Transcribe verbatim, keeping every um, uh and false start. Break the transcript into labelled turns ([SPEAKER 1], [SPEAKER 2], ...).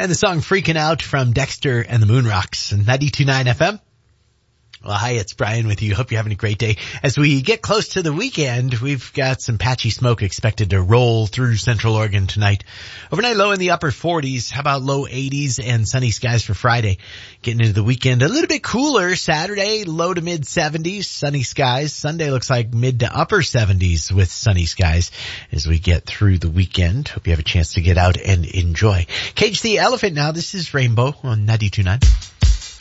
[SPEAKER 1] And the song Freaking Out from Dexter and the Moonrocks and ninety-two point nine F M. Well, hi, it's Brian with you. Hope you're having a great day. As we get close to the weekend, we've got some patchy smoke expected to roll through Central Oregon tonight. Overnight low in the upper forties. How about low eighties and sunny skies for Friday? Getting into the weekend a little bit cooler. Saturday, low to mid seventies, sunny skies. Sunday looks like mid to upper seventies with sunny skies as we get through the weekend. Hope you have a chance to get out and enjoy. Cage the Elephant now. This is Rainbow on ninety-two point nine.